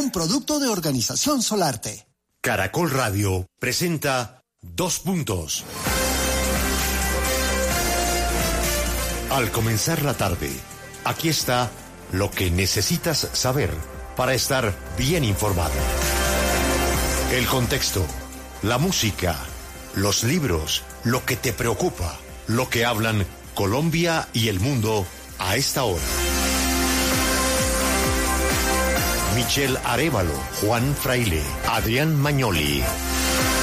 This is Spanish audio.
un producto de Organización Solarte. Caracol Radio presenta 2 puntos. Al comenzar la tarde, aquí está lo que necesitas saber para estar bien informado. El contexto, la música, los libros, lo que te preocupa, lo que hablan Colombia y el mundo a esta hora. Michelle Arévalo, Juan Fraile, Adrián Magnoli.